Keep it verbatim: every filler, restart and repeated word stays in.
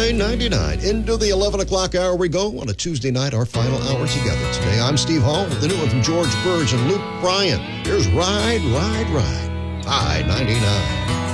I ninety-nine. Into the eleven o'clock hour we go on a Tuesday night, our final hour together. Today, I'm Steve Hall with the new one from George Burge and Luke Bryan. Here's Ride, Ride, Ride. I ninety-nine.